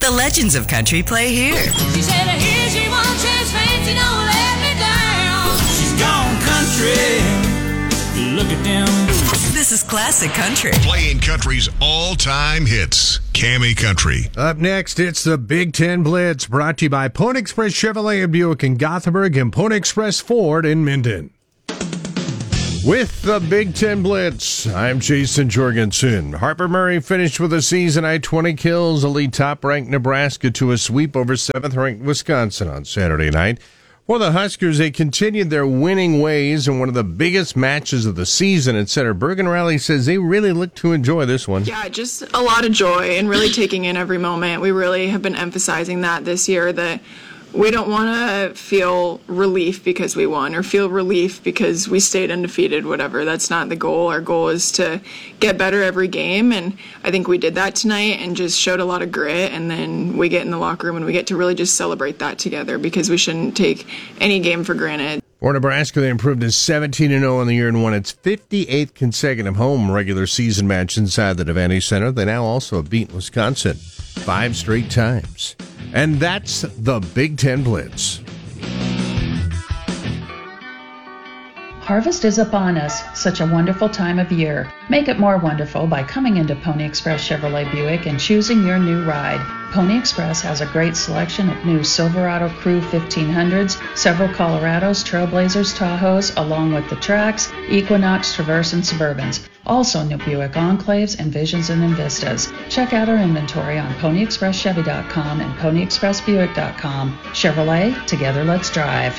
The legends of country play here. She said, here's your one chance, fancy, don't let me down. She's gone country. Look at them. This is classic country. Playing country's all-time hits. Cammy Country. Up next, it's the Big Ten Blitz, brought to you by Pony Express Chevrolet and Buick in Gothenburg and Pony Express Ford in Minden. With the Big Ten Blitz, I'm Jason Jorgensen. Harper Murray finished with a season-high 20 kills, to lead top-ranked Nebraska to a sweep over 7th-ranked Wisconsin on Saturday night. For the Huskers, they continued their winning ways in one of the biggest matches of the season, and center Bergen Rally says they really look to enjoy this one. Yeah, just a lot of joy and really taking in every moment. We really have been emphasizing that this year, that we don't want to feel relief because we won or feel relief because we stayed undefeated, whatever. That's not the goal. Our goal is to get better every game, and I think we did that tonight and just showed a lot of grit, and then we get in the locker room and we get to really just celebrate that together because we shouldn't take any game for granted. For Nebraska, they improved to 17-0 on the year and won its 58th consecutive home regular season match inside the Devaney Center. They now also have beaten Wisconsin 5 straight times. And that's the Big Ten Blitz. Harvest is upon us, such a wonderful time of year. Make it more wonderful by coming into Pony Express Chevrolet Buick and choosing your new ride. Pony Express has a great selection of new Silverado Crew 1500s, several Colorados, Trailblazers, Tahoes, along with the Trax, Equinox, Traverse, and Suburbans. Also new Buick Enclaves and Visions and Vistas. Check out our inventory on PonyExpressChevy.com and PonyExpressBuick.com. Chevrolet, together let's drive.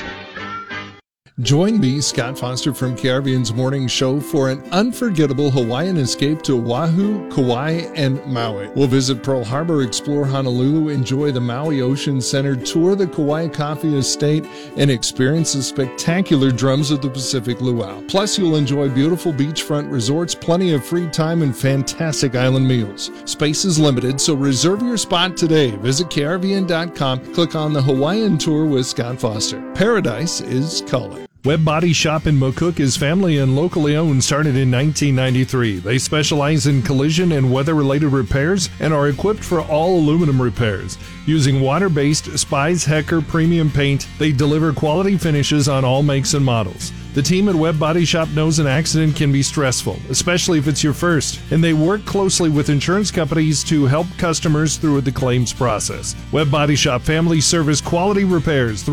Join me, Scott Foster from KRVN's Morning Show, for an unforgettable Hawaiian escape to Oahu, Kauai, and Maui. We'll visit Pearl Harbor, explore Honolulu, enjoy the Maui Ocean Center, tour the Kauai Coffee Estate, and experience the spectacular drums of the Pacific Luau. Plus, you'll enjoy beautiful beachfront resorts, plenty of free time, and fantastic island meals. Space is limited, so reserve your spot today. Visit KRVN.com, click on the Hawaiian Tour with Scott Foster. Paradise is calling. Webb Body Shop in McCook is family and locally owned, started in 1993. They specialize in collision and weather-related repairs and are equipped for all aluminum repairs. Using water-based Spies Hecker premium paint, they deliver quality finishes on all makes and models. The team at Webb Body Shop knows an accident can be stressful, especially if it's your first, and they work closely with insurance companies to help customers through the claims process. Webb Body Shop Family Service Quality Repairs,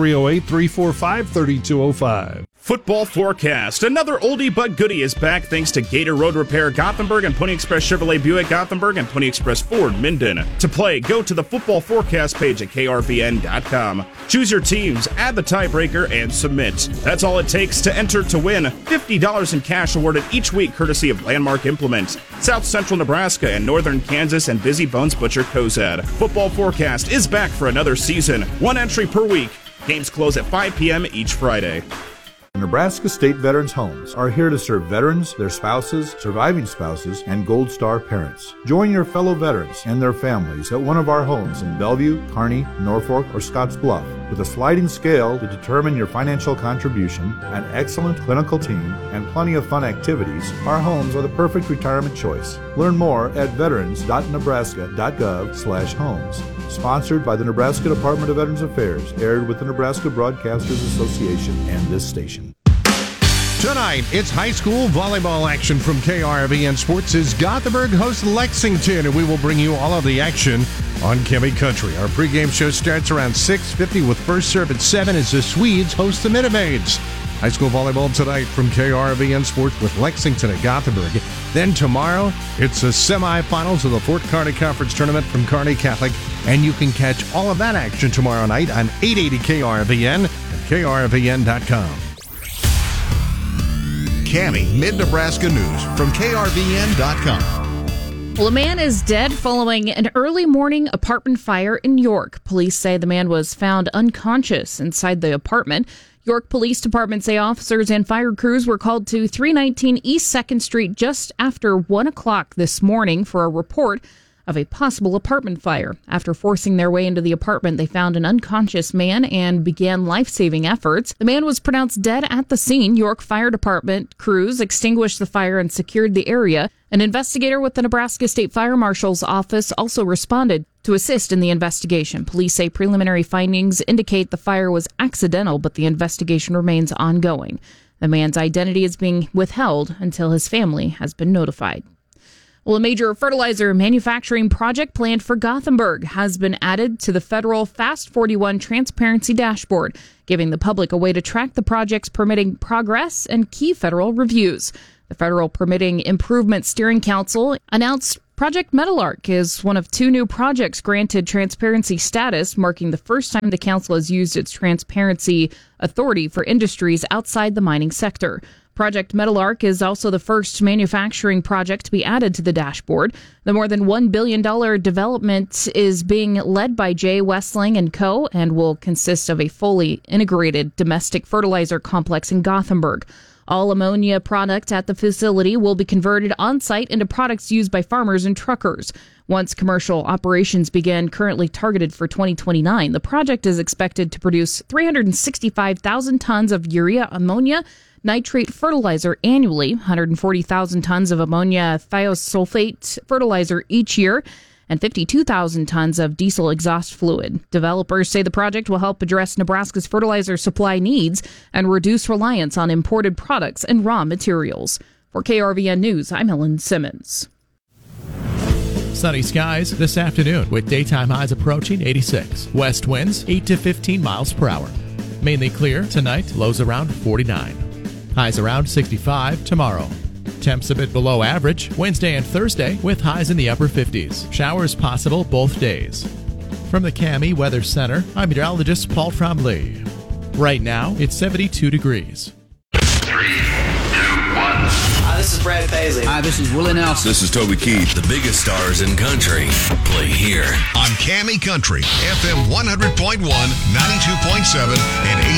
308-345-3205. Football forecast. Another oldie but goodie is back thanks to Gator Road Repair Gothenburg and Pony Express Chevrolet Buick Gothenburg and Pony Express Ford Minden. To play, go to the football forecast page at krvn.com. Choose your teams, add the tiebreaker, and submit. That's all it takes to enter to win. $50 in cash awarded each week courtesy of Landmark Implement, South Central Nebraska and Northern Kansas, and Busy Bones Butcher Cozad. Football forecast is back for another season. 1 entry per week. Games close at 5 p.m. each Friday. Nebraska State Veterans Homes are here to serve veterans, their spouses, surviving spouses, and Gold Star parents. Join your fellow veterans and their families at one of our homes in Bellevue, Kearney, Norfolk, or Scottsbluff. With a sliding scale to determine your financial contribution, an excellent clinical team, and plenty of fun activities, our homes are the perfect retirement choice. Learn more at veterans.nebraska.gov/homes. Sponsored by the Nebraska Department of Veterans Affairs, aired with the Nebraska Broadcasters Association and this station. Tonight, it's high school volleyball action from KRVN Sports as Gothenburg hosts Lexington, and we will bring you all of the action on Cammy Country. Our pregame show starts around 6:50 with first serve at 7 as the Swedes host the Minute Maids. High school volleyball tonight from KRVN Sports with Lexington at Gothenburg. Then tomorrow, it's the semifinals of the Fort Kearney Conference Tournament from Kearney Catholic, and you can catch all of that action tomorrow night on 880 KRVN and KRVN.com. Cammy Mid-Nebraska News from KRVN.com. Well, a man is dead following an early morning apartment fire in York. Police say the man was found unconscious inside the apartment. York Police Department say officers and fire crews were called to 319 East 2nd Street just after 1 o'clock this morning for a report of a possible apartment fire. After forcing their way into the apartment, they found an unconscious man and began life-saving efforts. The man was pronounced dead at the scene. York Fire Department crews extinguished the fire and secured the area. An investigator with the Nebraska State Fire Marshal's office also responded. to assist in the investigation. Police say preliminary findings indicate the fire was accidental, but the investigation remains ongoing. The man's identity is being withheld until his family has been notified. Well, a major fertilizer manufacturing project planned for Gothenburg has been added to the federal Fast 41 transparency dashboard, giving the public a way to track the project's permitting progress and key federal reviews. The Federal Permitting Improvement Steering Council announced Project Meadowlark is one of 2 new projects granted transparency status, marking the first time the council has used its transparency authority for industries outside the mining sector. Project Meadowlark is also the first manufacturing project to be added to the dashboard. The more than $1 billion development is being led by Jay Westling & Co. and will consist of a fully integrated domestic fertilizer complex in Gothenburg. All ammonia product at the facility will be converted on-site into products used by farmers and truckers. Once commercial operations begin, currently targeted for 2029, the project is expected to produce 365,000 tons of urea ammonia nitrate fertilizer annually, 140,000 tons of ammonia thiosulfate fertilizer each year, and 52,000 tons of diesel exhaust fluid. Developers say the project will help address Nebraska's fertilizer supply needs and reduce reliance on imported products and raw materials. For KRVN News, I'm Ellen Simmons. Sunny skies this afternoon with daytime highs approaching 86. West winds 8 to 15 miles per hour. Mainly clear tonight, lows around 49. Highs around 65 tomorrow. Temps a bit below average Wednesday and Thursday with highs in the upper 50s. Showers possible both days. From the Cami Weather Center, I'm meteorologist Paul Trombley. Right now, it's 72 degrees. 3, 2, 1. Hi, this is Brad Paisley. Hi, this is Willie Nelson. This is Toby Keith. The biggest stars in country play here on Cami Country, FM 100.1, 92.7, and